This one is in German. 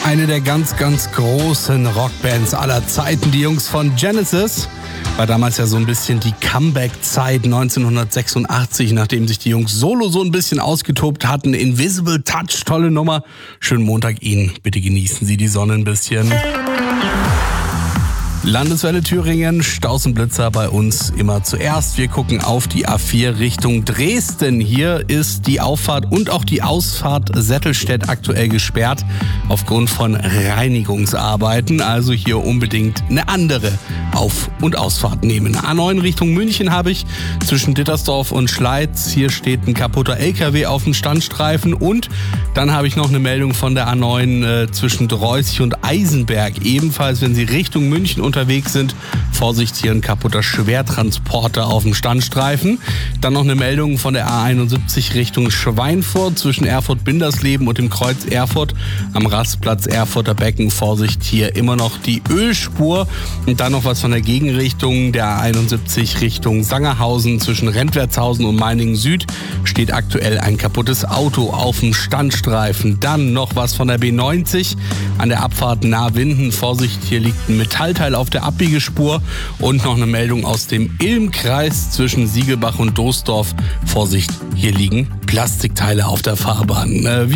Eine der ganz, ganz großen Rockbands aller Zeiten, die Jungs von Genesis. War damals ja so ein bisschen die Comeback-Zeit 1986, nachdem sich die Jungs solo so ein bisschen ausgetobt hatten. Invisible Touch, tolle Nummer. Schönen Montag Ihnen. Bitte genießen Sie die Sonne ein bisschen. Landeswelle Thüringen, Stausenblitzer bei uns immer zuerst. Wir gucken auf die A4 Richtung Dresden. Hier ist die Auffahrt und auch die Ausfahrt Settelstedt aktuell gesperrt aufgrund von Reinigungsarbeiten. Also hier unbedingt eine andere Auf- und Ausfahrt nehmen. A9 Richtung München habe ich zwischen Dittersdorf und Schleiz. Hier steht ein kaputter LKW auf dem Standstreifen. Und dann habe ich noch eine Meldung von der A9 zwischen Dreußig und Eisenberg. Ebenfalls, wenn Sie Richtung München unterwegs sind, Vorsicht, hier ein kaputter Schwertransporter auf dem Standstreifen. Dann noch eine Meldung von der A71 Richtung Schweinfurt zwischen Erfurt-Bindersleben und dem Kreuz Erfurt am Rastplatz Erfurter Becken. Vorsicht, hier immer noch die Ölspur. Und dann noch was von der Gegenrichtung der A71 Richtung Sangerhausen zwischen Rentwertshausen und Meiningen Süd steht aktuell ein kaputtes Auto auf dem Standstreifen. Dann noch was von der B90 an der Abfahrt Nahe-Winden. Vorsicht, hier liegt ein Metallteil auf der Abbiegespur. Und noch eine Meldung aus dem Ilmkreis zwischen Siegelbach und Doesdorf. Vorsicht, hier liegen Plastikteile auf der Fahrbahn.